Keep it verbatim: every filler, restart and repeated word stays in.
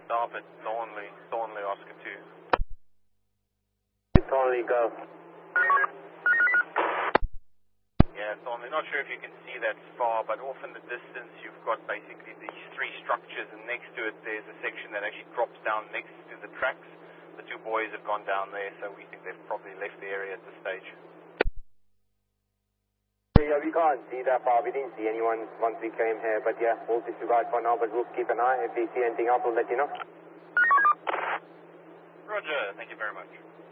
Stop at Thornley, Thornley Oscar two. Thornley, go. Yeah, Thornley, not sure if you can see that far, but off in the distance you've got basically these three structures, and next to it there's a section that actually drops down next to the tracks. The two boys have gone down there, so we think they've probably left the area at this stage. Yeah, we can't see that far. We didn't see anyone once we came here, but yeah, we'll disregard for now, but we'll keep an eye. If we see anything else, we'll let you know. Roger, thank you very much.